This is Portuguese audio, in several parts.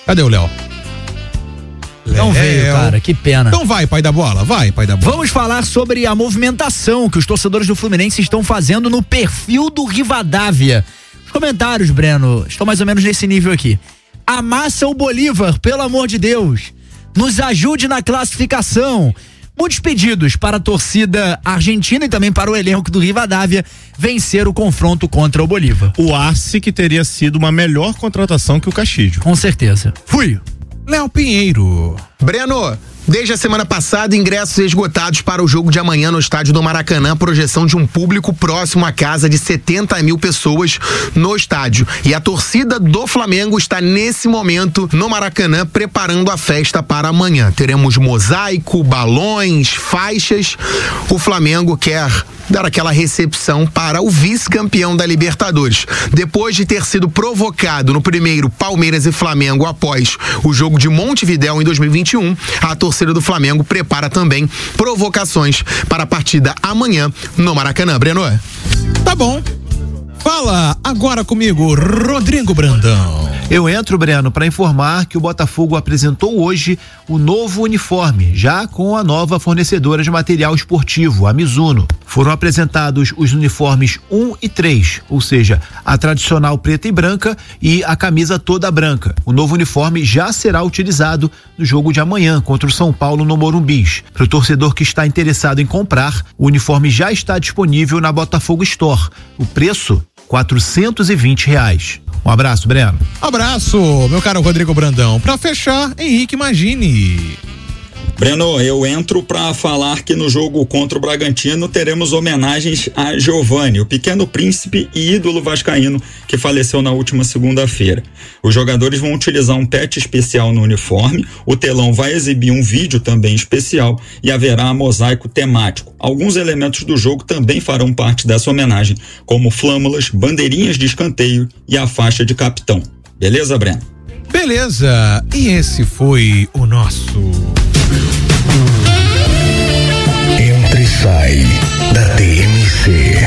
Cadê o Léo? Não veio, cara, que pena. Então vai, pai da bola, Vamos falar sobre a movimentação que os torcedores do Fluminense estão fazendo no perfil do Rivadavia. Os comentários, Breno, estão mais ou menos nesse nível aqui. Amassa o Bolívar, pelo amor de Deus. Nos ajude na classificação. Muitos pedidos para a torcida argentina e também para o elenco do Rivadavia vencer o confronto contra o Bolívar. O Arce, que teria sido uma melhor contratação que o Castillo. Com certeza. Fui. Léo Pinheiro. Breno, desde a semana passada, ingressos esgotados para o jogo de amanhã no estádio do Maracanã, projeção de um público próximo à casa de 70 mil pessoas no estádio. E a torcida do Flamengo está nesse momento no Maracanã preparando a festa para amanhã. Teremos mosaico, balões, faixas. O Flamengo quer dar aquela recepção para o vice-campeão da Libertadores. Depois de ter sido provocado no primeiro Palmeiras e Flamengo após o jogo de Montevidéu em 2021, a torcida do Flamengo prepara também provocações para a partida amanhã no Maracanã. Breno? Tá bom. Fala agora comigo, Rodrigo Brandão. Eu entro, Breno, para informar que o Botafogo apresentou hoje o novo uniforme, já com a nova fornecedora de material esportivo, a Mizuno. Foram apresentados os uniformes 1 e 3, ou seja, a tradicional preta e branca e a camisa toda branca. O novo uniforme já será utilizado no jogo de amanhã contra o São Paulo no Morumbis. Para o torcedor que está interessado em comprar, o uniforme já está disponível na Botafogo Store. O preço, R$420. Um abraço, Breno. Abraço, meu caro Rodrigo Brandão. Pra fechar, Henrique Magini. Breno, eu entro para falar que no jogo contra o Bragantino teremos homenagens a Giovani, o pequeno príncipe e ídolo vascaíno que faleceu na última segunda-feira. Os jogadores vão utilizar um pet especial no uniforme, o telão vai exibir um vídeo também especial e haverá mosaico temático. Alguns elementos do jogo também farão parte dessa homenagem, como flâmulas, bandeirinhas de escanteio e a faixa de capitão. Beleza, Breno? Beleza, e esse foi o nosso Entra e sai da TMC.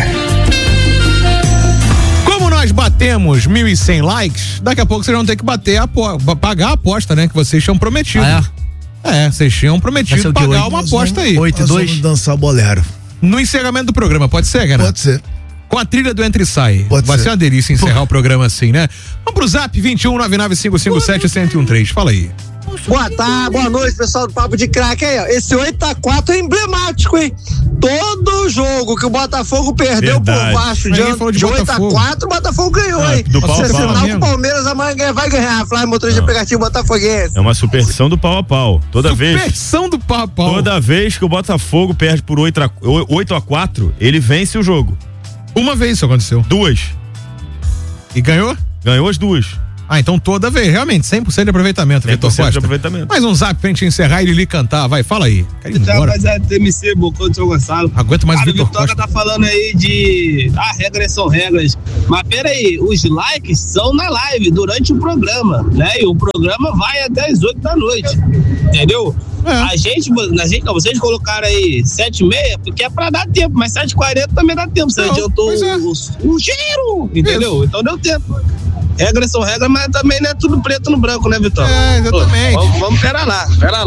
Como nós batemos 1.100 likes, daqui a pouco vocês vão ter que pagar a aposta, né? Que vocês tinham prometido. Vocês tinham prometido pagar uma aposta aí. 8 e 2. Vamos dançar bolero. No encerramento do programa, pode ser, Renato? Pode ser. Com a trilha do Entra e Sai. Vai ser uma delícia encerrar o programa assim, né? Vamos pro zap 2199557113. Fala aí. Boa tarde, boa noite, pessoal do Papo de Craque aí, ó. Esse 8x4 é emblemático, hein? Todo jogo que o Botafogo perdeu por Vasco de 8x4, o Botafogo ganhou, hein? Se sinal que o Palmeiras amanhã vai ganhar. Flávio, motorista aplicativo botafoguense. É uma superstição do pau a pau. Superstição do pau a pau. Toda vez que o Botafogo perde por 8x4, ele vence o jogo. Uma vez isso aconteceu. 2. E ganhou? Ganhou as 2. Ah, então toda vez, realmente, 100% de aproveitamento, Vitor Costa. 100% de aproveitamento. Mais um zap pra gente encerrar e ele cantar, vai, fala aí. Então, rapaziada, TMC, Bocão do São Gonçalo. Aguenta mais o Vitor Costa. Tá falando aí de, regras são regras, mas peraí, os likes são na live, durante o programa, né, e o programa vai até as 8 da noite, entendeu? A gente, vocês colocaram aí 7h30, porque é pra dar tempo, mas 7h40 também dá tempo, você adiantou o giro, entendeu? Isso. Então deu tempo. Regras são regras, mas também não é tudo preto no branco, né, Vitor? É, exatamente. Vamos, pera lá.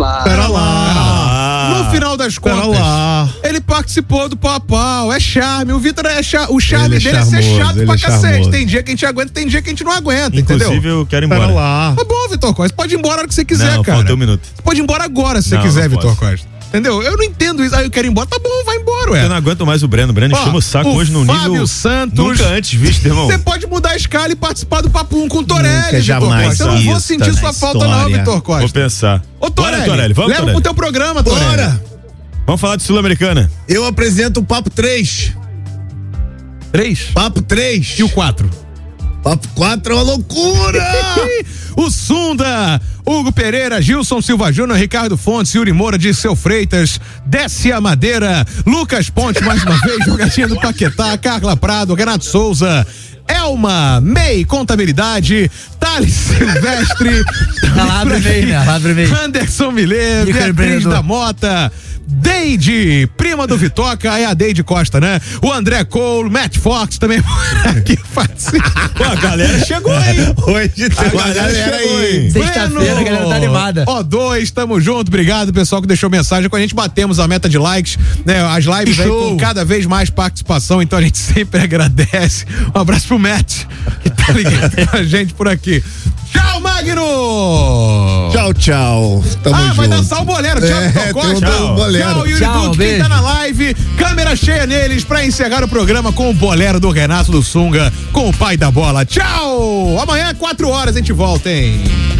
No final das contas, ele participou do pau a pau, é charme, o Vitor o charme dele é ser chato pra cacete. Tem dia que a gente aguenta, tem dia que a gente não aguenta, entendeu? Inclusive, eu quero ir embora. Tá bom, Vitor Costa, pode ir embora a hora que você quiser, não, cara. Falta um minuto. Você pode ir embora agora se você quiser, Vitor Costa. Entendeu? Eu não entendo isso. Aí eu quero ir embora. Tá bom, vai embora, ué. Eu não aguento mais o Breno. O Breno chama o saco hoje no Fábio nível Santos, nunca antes visto, irmão. Você pode mudar a escala e participar do Papo 1 com o Torelli, Nunca, jamais. Eu não vou sentir sua falta não, Vitor Costa. Vou pensar. Ô, Torelli, Torelli, vamos, leva pro teu programa, Torelli. Bora! Vamos falar de Sul-Americana. Eu apresento o Papo 3. 3? Papo 3. E o 4? Papo 4 é uma loucura! O Sunda, Hugo Pereira, Gilson Silva Júnior, Ricardo Fontes, Yuri Moura, Dirceu Freitas, Décia Madeira, Lucas Ponte, mais uma vez, jogadinha do Paquetá, Carla Prado, Renato Souza, Elma, MEI Contabilidade, Thales Silvestre, Anderson Miler, Beatriz da Mota, Deide, prima do Vitoca, é a Deide Costa, né? O André Cole, Matt Fox também aqui Pô, a galera chegou aí. Hoje tem uma galera aí. Sexta-feira, a galera tá animada. O2, tamo junto, obrigado pessoal que deixou mensagem com a gente, batemos a meta de likes, né? As lives aí com cada vez mais participação, então a gente sempre agradece. Um abraço pro Matt, que tá ligado com a gente por aqui. Tchau, Magno! Tchau, tchau. Tamo junto. Vai dançar o bolero. Tchau, Costa. Tchau, Yuri Duto. Quem tá na live, câmera cheia neles pra encerrar o programa com o bolero do Renato do Sunga, com o pai da bola. Tchau! Amanhã, 4 horas, a gente volta, hein?